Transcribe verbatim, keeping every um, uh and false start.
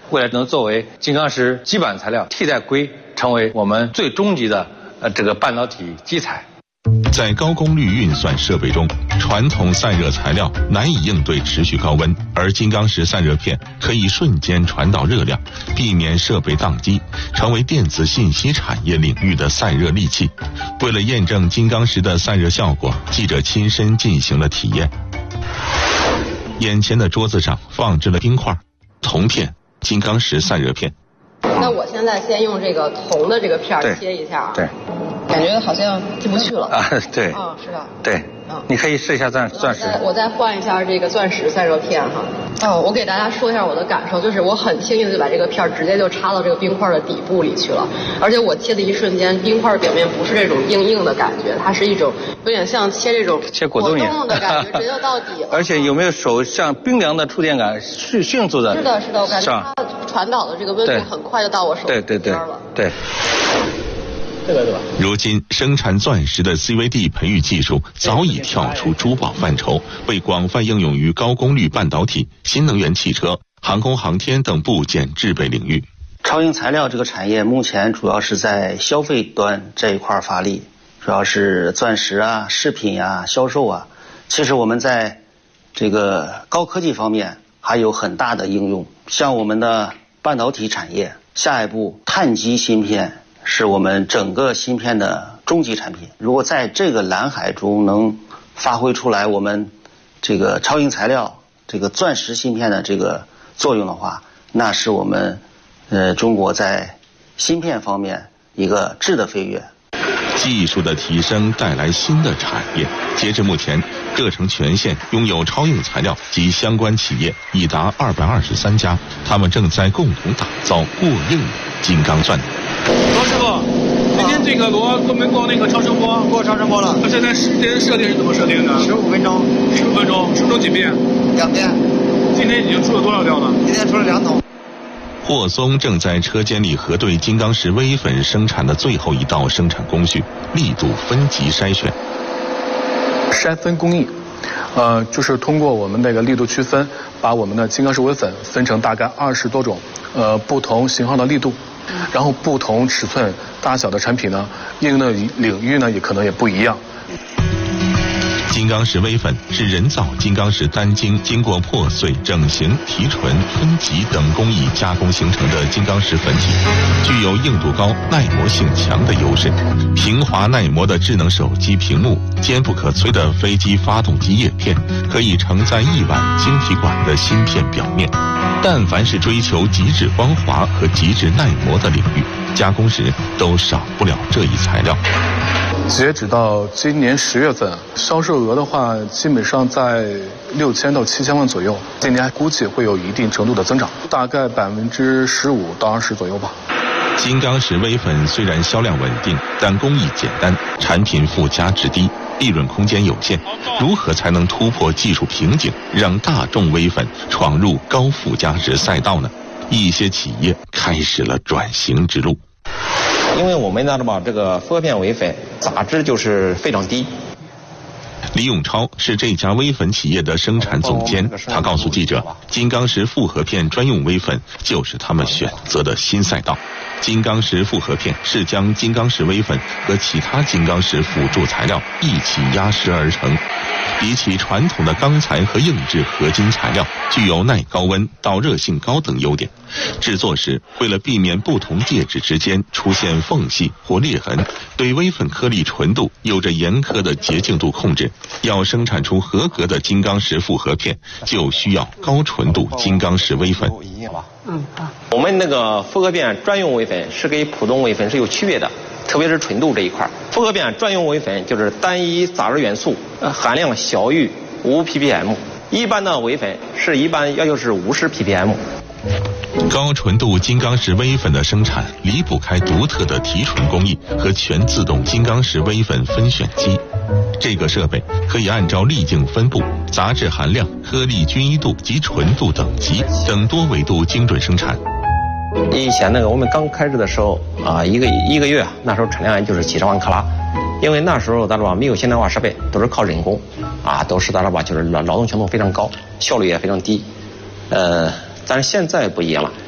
未来能作为金刚石基板材料替代硅，成为我们最终极的呃这个半导体基材。 在高功率运算设备中，传统散热材料难以应对持续高温，而金刚石散热片可以瞬间传导热量，避免设备宕机，成为电子信息产业领域的散热利器。为了验证金刚石的散热效果，记者亲身进行了体验。眼前的桌子上放置了冰块、铜片、金刚石散热片。 那我现在先用这个铜的这个片切一下， 对， 感觉好像进不去了啊，对， 啊，是吧？ 对，嗯，你可以试一下钻钻石。 我再换一下这个钻石散热片哈。哦，我给大家说一下我的感受，就是我很轻易的就把这个片直接就插到这个冰块的底部里去了，而且我切的一瞬间，冰块表面不是这种硬硬的感觉，它是一种有点像切这种切果冻一样的感觉，直接到底了。 而且有没有手像冰凉的触电感，迅迅速的？ 是的，是的，我感觉它传导的这个温度很快就到我手对对对了。 对。 这个对吧？ 如今，生产钻石的 C V D 培育技术早已跳出珠宝范畴，被广泛应用于高功率半导体、新能源汽车、航空航天等部件制备领域。 超硬材料这个产业目前主要是在消费端这一块发力，主要是钻石啊、饰品啊、销售啊。其实我们在这个高科技方面还有很大的应用，像我们的半导体产业，下一步碳基芯片是我们整个芯片的终极产品。如果在这个蓝海中能发挥出来我们这个超硬材料、这个钻石芯片的这个作用的话，那是我们呃中国在芯片方面一个质的飞跃。 技术的提升带来新的产业。截至目前，浙城全县拥有超硬材料及相关企业已达二百二十三家，他们正在共同打造过硬的金刚钻。 罗师傅，今天这个螺过没过那个超声波？ 过超声波了。 它现在时间设定是怎么设定的？ 十五分钟。 十五分钟，十分钟几遍？ 两遍。 今天已经出了多少料呢？ 今天出了两桶。 霍松正在车间里核对金刚石微粉生产的最后一道生产工序——力度分级筛选。 筛分工艺，呃，就是通过我们那个力度区分，把我们的金刚石微粉分成大概二十多种，呃，不同型号的力度，然后不同尺寸大小的产品呢，应用的领域呢也可能也不一样。 金刚石微粉是人造金刚石单晶经过破碎、整形、提纯、分级等工艺加工形成的金刚石粉体，具有硬度高、耐磨性强的优势。平滑耐磨的智能手机屏幕，坚不可摧的飞机发动机叶片，可以承载亿万晶体管的芯片表面。但凡是追求极致光滑和极致耐磨的领域，加工时都少不了这一材料。 截止到今年十月份，销售额的话，基本上在六千到七千万左右。今年估计会有一定程度的增长，大概百分之十五到二十左右吧。 金刚石微粉虽然销量稳定，但工艺简单，产品附加值低，利润空间有限。如何才能突破技术瓶颈，让大众微粉闯入高附加值赛道呢？一些企业开始了转型之路。 因为我们那么这个复合片微粉杂质就是非常低。 李永超是这家微粉企业的生产总监，他告诉记者，金刚石复合片专用微粉就是他们选择的新赛道。金刚石复合片是将金刚石微粉和其他金刚石辅助材料一起压实而成，比起传统的钢材和硬质合金材料，具有耐高温、导热性高等优点。制作时，为了避免不同介质之间出现缝隙或裂痕，对微粉颗粒纯度有着严苛的洁净度控制。要生产出合格的金刚石复合片，就需要高纯度金刚石微粉。 嗯，我们那个复合片专用微粉是跟普通微粉是有区别的，特别是纯度这一块。复合片专用微粉就是单一杂质元素含量小于五 p p m， 一般的微粉是一般要求是五十 p p m。 高纯度金刚石微粉的生产离不开独特的提纯工艺和全自动金刚石微粉分选机。这个设备可以按照粒径分布、杂质含量、颗粒均一度及纯度等级等多维度精准生产。 以前那个我们刚开始的时候啊，一个一个月那时候产量就是几十万克拉，因为那时候咱说没有现代化设备，都是靠人工啊，都是咱说吧就是劳劳动强度非常高，效率也非常低。呃，但是现在不一样了，